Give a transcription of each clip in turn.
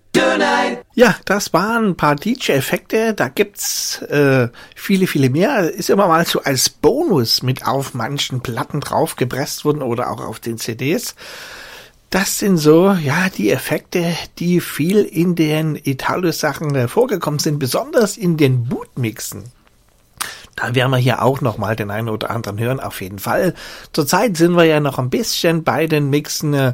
Ja, das waren ein paar DJ-Effekte. Da gibt's viele mehr. Ist immer mal so als Bonus mit auf manchen Platten draufgepresst worden oder auch auf den CDs. Das sind so, ja, die Effekte, die viel in den Italo-Sachen vorgekommen sind, besonders in den Bootmixen. Da werden wir hier auch nochmal den einen oder anderen hören, auf jeden Fall. Zurzeit sind wir ja noch ein bisschen bei den Mixen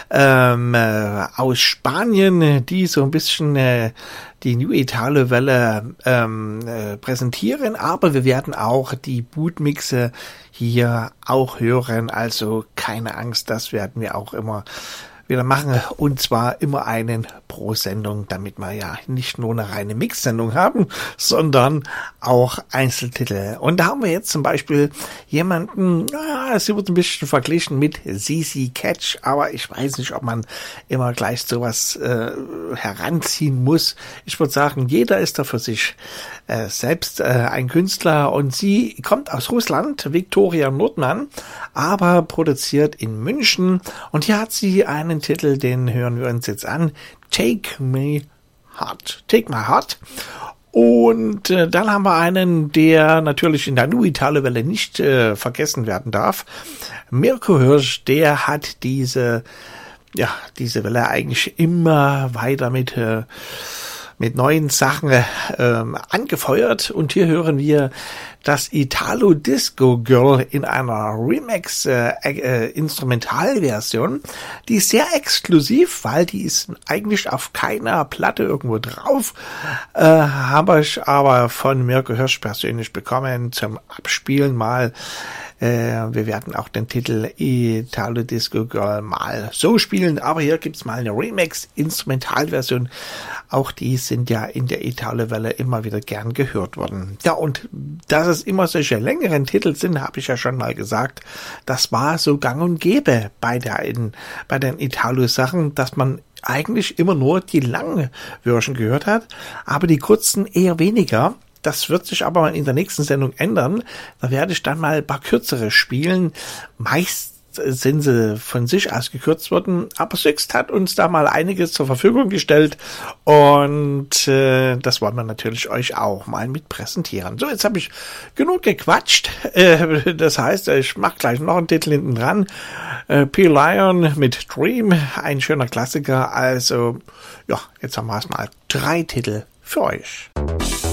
aus Spanien, die so ein bisschen die New Italo-Welle präsentieren, aber wir werden auch die Bootmixe hier auch hören, also keine Angst, das werden wir auch immer wieder machen, und zwar immer einen pro Sendung, damit wir ja nicht nur eine reine Mix-Sendung haben, sondern auch Einzeltitel. Und da haben wir jetzt zum Beispiel jemanden, sie wird ein bisschen verglichen mit CC Catch, aber ich weiß nicht, ob man immer gleich sowas heranziehen muss. Ich würde sagen, jeder ist da für sich selbst ein Künstler, und sie kommt aus Russland, Viktoria Nordmann, aber produziert in München, und hier hat sie einen Titel, den hören wir uns jetzt an, Take My Heart. Und dann haben wir einen, der natürlich in der New Italo-Welle nicht vergessen werden darf. Mirko Hirsch, der hat diese Welle eigentlich immer weiter mit neuen Sachen angefeuert, und hier hören wir das Italo Disco Girl in einer Remix Instrumentalversion. Die ist sehr exklusiv, weil die ist eigentlich auf keiner Platte irgendwo drauf. Habe ich aber von Mirko Hirsch persönlich bekommen zum Abspielen mal. Wir werden auch den Titel Italo Disco Girl mal so spielen, aber hier gibt's mal eine Remix-Instrumentalversion. Auch die sind ja in der Italo-Welle immer wieder gern gehört worden. Ja, und dass es immer solche längeren Titel sind, habe ich ja schon mal gesagt. Das war so gang und gäbe bei den Italo-Sachen, dass man eigentlich immer nur die langen Version gehört hat, aber die kurzen eher weniger. Das wird sich aber in der nächsten Sendung ändern. Da werde ich dann mal ein paar kürzere spielen. Meist sind sie von sich aus gekürzt worden, aber Sixt hat uns da mal einiges zur Verfügung gestellt, und das wollen wir natürlich euch auch mal mit präsentieren. So, jetzt habe ich genug gequatscht. Das heißt, ich mache gleich noch einen Titel hinten dran. P-Lion mit Dream, ein schöner Klassiker. Also, ja, jetzt haben wir erstmal 3 Titel für euch.